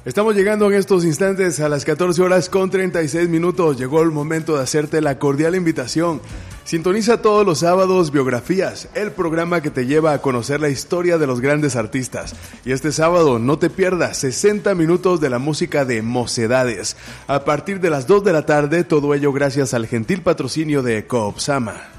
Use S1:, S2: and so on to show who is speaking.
S1: Estamos llegando en estos instantes a las 14 horas con 36 minutos. Llegó el momento de hacerte la cordial invitación. Sintoniza todos los sábados Biografías, el programa que te lleva a conocer la historia de los grandes artistas. Y este sábado no te pierdas 60 minutos de la música de Mocedades. A partir de las 2 de la tarde, todo ello gracias al gentil patrocinio de Coopsama.